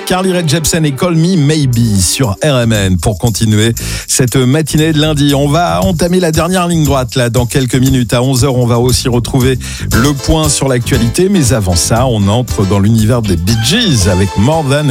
Carly Rae Jepsen et Call Me Maybe sur RMN pour continuer cette matinée de lundi. On va entamer la dernière ligne droite là dans quelques minutes. À 11h, on va aussi retrouver le point sur l'actualité. Mais avant ça, on entre dans l'univers des Bee Gees avec More Than